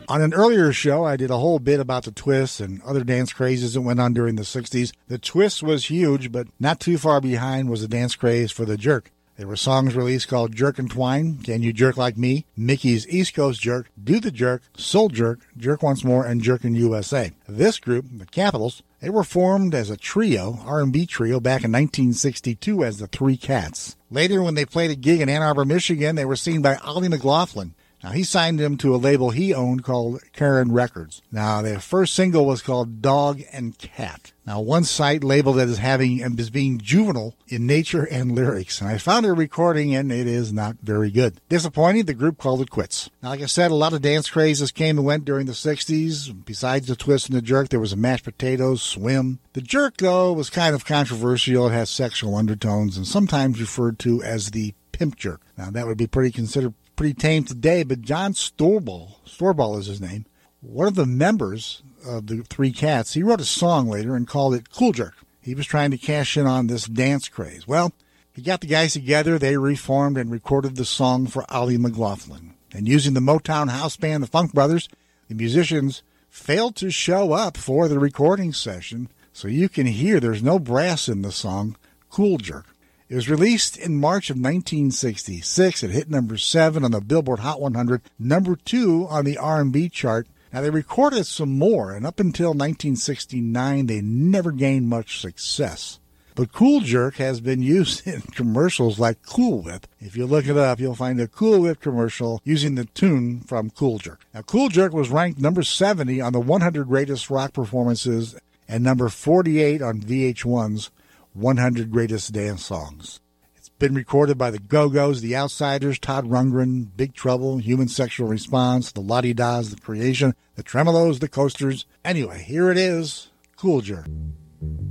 On an earlier show, I did a whole bit about the Twist and other dance crazes that went on during the 60s. The Twist was huge, but not too far behind was the dance craze for the jerk. There were songs released called Jerk and Twine, Can You Jerk Like Me, Mickey's East Coast Jerk, Do the Jerk, Soul Jerk, Jerk Once More, and Jerkin' USA. This group, the Capitals, they were formed as a trio, R&B trio, back in 1962 as the Three Cats. Later, when they played a gig in Ann Arbor, Michigan, they were seen by Ollie McLaughlin. Now, he signed them to a label he owned called Karen Records. Now, their first single was called Dog and Cat. Now, one site labeled it as being juvenile in nature and lyrics. And I found a recording, and it is not very good. Disappointing, the group called it quits. Now, like I said, a lot of dance crazes came and went during the 60s. Besides the Twist and the Jerk, there was a Mashed Potatoes, Swim. The Jerk, though, was kind of controversial. It has sexual undertones and sometimes referred to as the pimp jerk. Now, that would be considered pretty tame today, but John Storball is his name, one of the members of the Three Cats, he wrote a song later and called it Cool Jerk. He was trying to cash in on this dance craze. Well, he got the guys together, they reformed and recorded the song for Ollie McLaughlin. And using the Motown house band, the Funk Brothers, the musicians failed to show up for the recording session, so you can hear there's no brass in the song Cool Jerk. It was released in March of 1966. It hit number 7 on the Billboard Hot 100, number 2 on the R&B chart. Now, they recorded some more, and up until 1969, they never gained much success. But Cool Jerk has been used in commercials like Cool Whip. If you look it up, you'll find a Cool Whip commercial using the tune from Cool Jerk. Now, Cool Jerk was ranked number 70 on the 100 Greatest Rock Performances and number 48 on VH1's 100 Greatest Dance Songs. It's been recorded by the Go-Go's, the Outsiders, Todd Rundgren, Big Trouble, Human Sexual Response, the La-Di-Da's, the Creation, the Tremolos, the Coasters. Anyway, here it is, Cool Jerk.